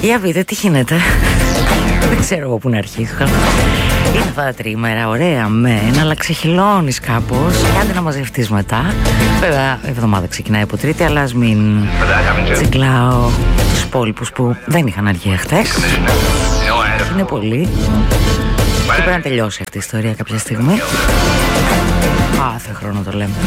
Για πείτε τι γίνεται. Δεν ξέρω εγώ που να αρχίσω. Είναι αυτά τα τρίμερα, ωραία μεν, αλλά ξεχυλώνεις κάπως και άντε να μαζευτείς μετά. Βέβαια η εβδομάδα ξεκινάει από Τρίτη, αλλά ας μην τσιγκλάω τους υπόλοιπους που δεν είχαν αργία χτες. Είναι πολύ. Και πρέπει να τελειώσει αυτή η ιστορία κάποια στιγμή. Κάθε χρόνο το λέμε.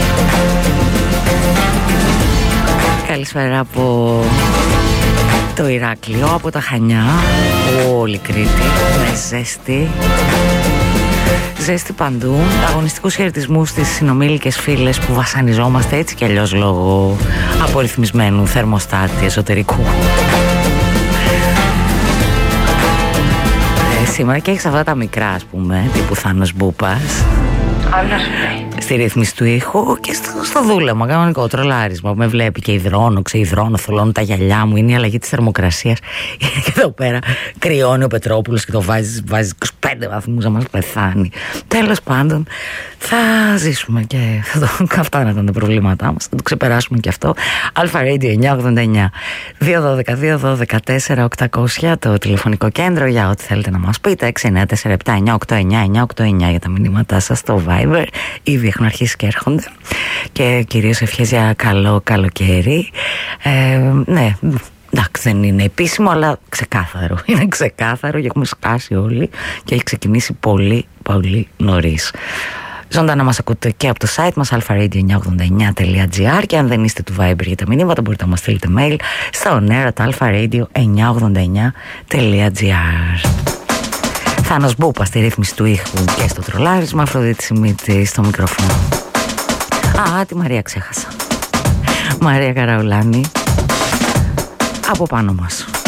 Καλησπέρα από το Ηράκλειο, από τα Χανιά, όλη Κρήτη, με ζέστη. Ζέστη παντού. Αγωνιστικούς χαιρετισμούς στις συνομήλικες φίλες που βασανιζόμαστε έτσι κι αλλιώς λόγω απορριθμισμένου θερμοστάτη εσωτερικού. Σήμερα και έχεις αυτά τα μικρά, ας πούμε, τύπου Θάνος Μπούπας, στη ρύθμιση του ήχου και στο δούλεμα, κανονικό τρολάρισμα που με βλέπει και υδρώνω, ξεϊδρώνω, θολώνω τα γυαλιά μου. Είναι η αλλαγή της θερμοκρασίας. Και εδώ πέρα κρυώνει ο Πετρόπουλος και το βάζει 25 βαθμούς να μας πεθάνει. Τέλος πάντων, θα ζήσουμε και αυτά να ήταν τα προβλήματά μας. Θα το ξεπεράσουμε και αυτό. Αλφα Radio 989 212-212-4 800 το τηλεφωνικό κέντρο για ό,τι θέλετε να μας πείτε. 694-7-989-989 για τα μηνύματά σας στο Viber. Ήδη έχουν αρχίσει και έρχονται. Και κυρίως ευχές για καλό καλοκαίρι. Ναι, εντάξει, δεν είναι επίσημο, αλλά ξεκάθαρο. Είναι ξεκάθαρο και έχουμε σκάσει όλοι και έχει ξεκινήσει πολύ πολύ νωρίς. Ζωντανά μας ακούτε και από το site μας alpharadio989.gr και αν δεν είστε του Viber για τα μηνύματα μπορείτε να μας στείλετε mail στο onera@alpharadio989.gr. Θάνος Μπούπα στη ρύθμιση του ήχου και στο τρολάρισμα, Αφροδίτη Σιμίτη στο μικρόφωνο. Α, τη Μαρία ξέχασα. Μαρία Καραουλάνη από πάνω μας.